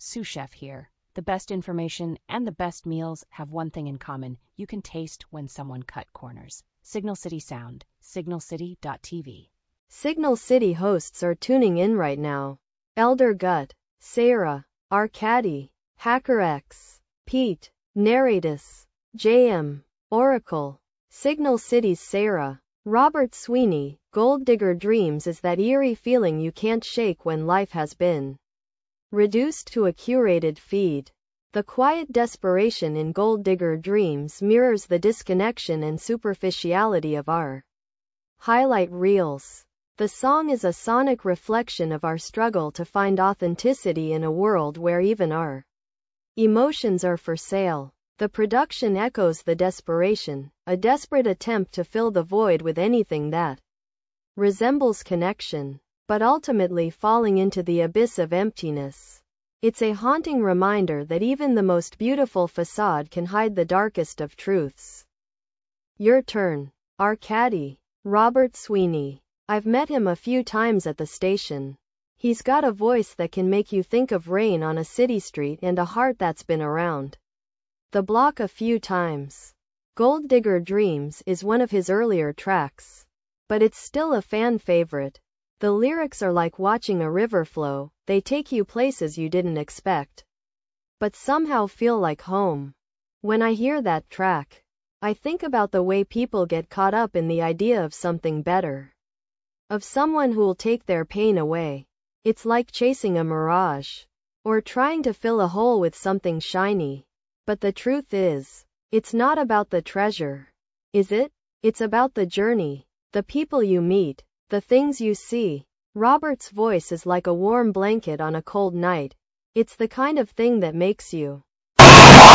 Sous Chef here. The best information and the best meals have one thing in common. You can taste when someone cut corners. Signal City Sound, signalcity.tv. Signal City hosts are tuning in right now. Elder Gut, Sarah, Arkady, HackerX, Pete, Narratus, JM, Oracle, Signal City's Sarah, Robert Sweeney. Gold Digger Dreams is that eerie feeling you can't shake when life has been reduced to a curated feed. The quiet desperation in Gold Digger Dreams mirrors the disconnection and superficiality of our highlight reels. The song is a sonic reflection of our struggle to find authenticity in a world where even our emotions are for sale. The production echoes the desperation, a desperate attempt to fill the void with anything that resembles connection, but ultimately falling into the abyss of emptiness. It's a haunting reminder that even the most beautiful facade can hide the darkest of truths. Your turn. Arkady, Robert Sweeney. I've met him a few times at the station. He's got a voice that can make you think of rain on a city street and a heart that's been around the block a few times. Gold Digger Dreams is one of his earlier tracks, but it's still a fan favorite. The lyrics are like watching a river flow. They take you places you didn't expect, but somehow feel like home. When I hear that track, I think about the way people get caught up in the idea of something better, of someone who'll take their pain away. It's like chasing a mirage, or trying to fill a hole with something shiny. But the truth is, it's not about the treasure, is it? It's about the journey, the people you meet, the things you see. Robert's voice is like a warm blanket on a cold night. It's the kind of thing that makes you